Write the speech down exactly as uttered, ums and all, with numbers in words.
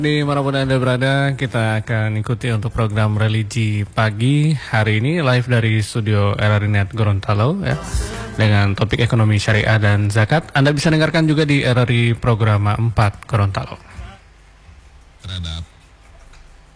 Dimanapun Anda berada, kita akan ikuti untuk program religi pagi hari ini live dari studio R R I Net Gorontalo ya, dengan topik ekonomi syariah dan zakat. Anda bisa dengarkan juga di R R I Programa empat Gorontalo. Terhadap